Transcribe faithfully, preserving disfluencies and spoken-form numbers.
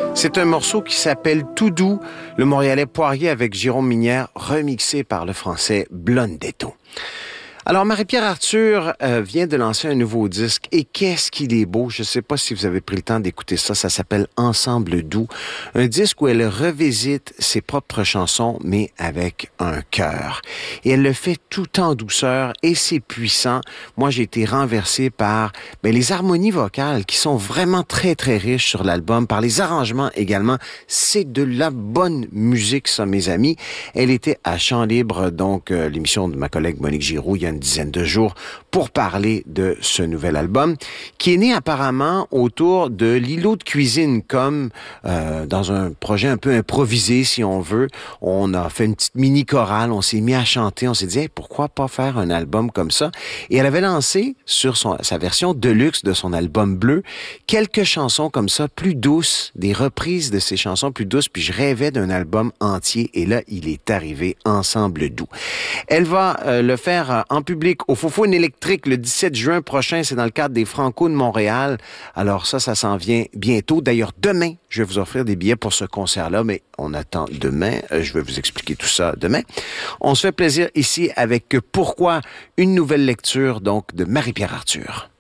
C'est un morceau qui s'appelle Tout doux, le Montréalais Poirier avec Jérôme Minière, remixé par le Français Blondetto. Alors, Marie-Pierre Arthur euh, vient de lancer un nouveau disque et qu'est-ce qu'il est beau. Je ne sais pas si vous avez pris le temps d'écouter ça. Ça s'appelle Ensemble doux. Un disque où elle revisite ses propres chansons, mais avec un cœur. Et elle le fait tout en douceur et c'est puissant. Moi, j'ai été renversé par ben, les harmonies vocales qui sont vraiment très, très riches sur l'album, par les arrangements également. C'est de la bonne musique, ça, mes amis. Elle était à Chant Libre, donc euh, l'émission de ma collègue Monique Giroux, il y a une dizaine de jours pour parler de ce nouvel album qui est né apparemment autour de l'îlot de cuisine comme euh, dans un projet un peu improvisé si on veut. On a fait une petite mini chorale, on s'est mis à chanter, on s'est dit hey, pourquoi pas faire un album comme ça et elle avait lancé sur son, sa version deluxe de son album bleu quelques chansons comme ça plus douces, des reprises de ces chansons plus douces puis je rêvais d'un album entier et là il est arrivé Ensemble doux. Elle va euh, le faire en public au Faux-Foune électrique le dix-sept juin prochain. C'est dans le cadre des Franco de Montréal. Alors ça, ça s'en vient bientôt. D'ailleurs, demain, je vais vous offrir des billets pour ce concert-là, mais on attend demain. Je vais vous expliquer tout ça demain. On se fait plaisir ici avec Pourquoi? Une nouvelle lecture, donc, de Marie-Pierre Arthur.